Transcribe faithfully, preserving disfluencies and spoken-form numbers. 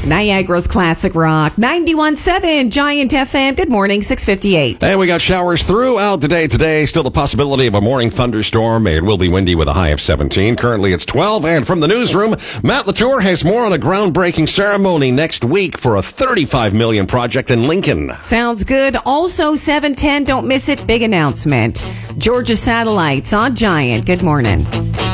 Niagara's Classic Rock, ninety-one point seven Giant F M. Good morning, six fifty-eight. And we got showers throughout the day today. Still the possibility of a morning thunderstorm. It will be windy with a high of seventeen. Currently it's twelve. And from the newsroom, Matt Latour has more on a groundbreaking ceremony next week for a thirty-five million dollars project in Lincoln. Sounds good. Also seven ten, don't miss it. Big announcement. Georgia Satellites on Giant. Good morning.